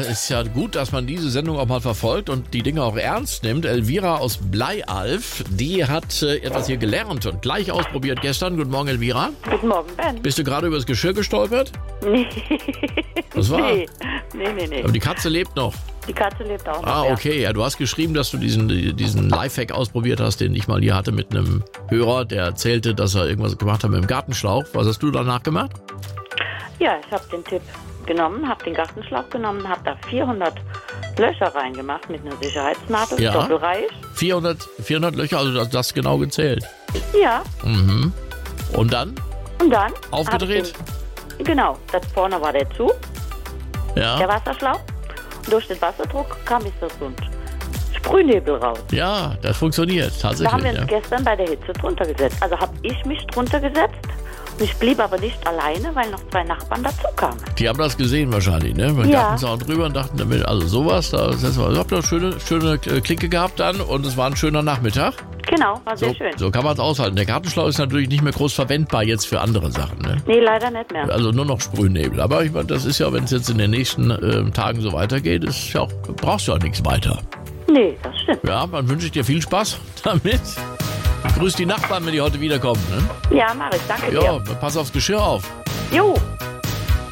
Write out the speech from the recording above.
ist ja gut, dass man diese Sendung auch mal verfolgt und die Dinge auch ernst nimmt. Elvira aus Bleialf, die hat etwas hier gelernt und gleich ausprobiert gestern. Guten Morgen, Elvira. Guten Morgen, Ben. Bist du gerade über das Geschirr gestolpert? Nee. Was war? Nee. Aber die Katze lebt noch. Die Katze lebt auch noch. Ah, okay. Ja, du hast geschrieben, dass du diesen Lifehack ausprobiert hast, den ich mal hier hatte mit einem Hörer, der erzählte, dass er irgendwas gemacht hat mit dem Gartenschlauch. Was hast du danach gemacht? Ja, ich habe den Tipp genommen, habe den Gartenschlauch genommen, habe da 400 Löcher reingemacht mit einer Sicherheitsnadel, Ja. doppelreich. 400 Löcher, also das genau gezählt. Ja, Mhm. Und dann? und dann? Aufgedreht? hab ich den, genau, da vorne war der Zug, der Ja. Wasserschlauch. Und durch den Wasserdruck kam so ein Sprühnebel raus. Ja, das funktioniert Da haben tatsächlich. wir uns Ja. gestern bei der Hitze drunter gesetzt. Also habe ich mich drunter gesetzt. Und ich blieb aber nicht alleine, weil noch 2 Nachbarn dazu kamen. Die haben das gesehen wahrscheinlich, ne? Mit Ja. Gartenzaun drüber und dachten damit, also sowas, da habt ihr schöne Klicke gehabt dann und es war ein schöner Nachmittag. Genau, war sehr schön. So kann man es aushalten. Der Gartenschlauch ist natürlich nicht mehr groß verwendbar jetzt für andere Sachen, ne? Nee, leider nicht mehr. Also nur noch Sprühnebel. Aber ich meine, das ist ja, wenn es jetzt in den nächsten Tagen so weitergeht, ist ja auch, brauchst du ja nichts weiter. Nee, das stimmt. Ja, dann wünsche ich dir viel Spaß damit. Grüß die Nachbarn, wenn die heute wiederkommen, ne? Ja, mach ich. Danke Ja, dir. pass aufs Geschirr auf. Jo.